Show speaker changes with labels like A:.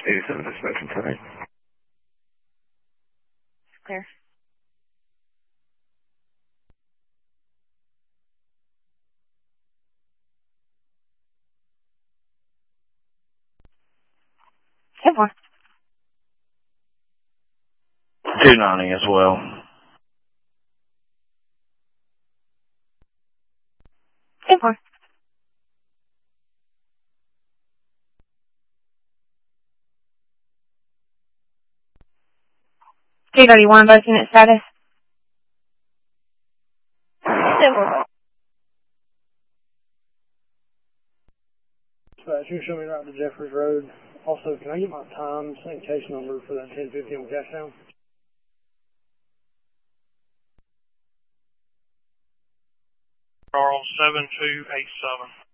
A: 87 dispatch tonight.
B: Clear. Hit one.
A: 290 as well.
B: Hit one. K31, both unit status. Civil.
C: Dispatch, you show me right to Jeffers Road. Also, can I get my times and case number for that 1050 on Cashdown?
D: Charles 7287.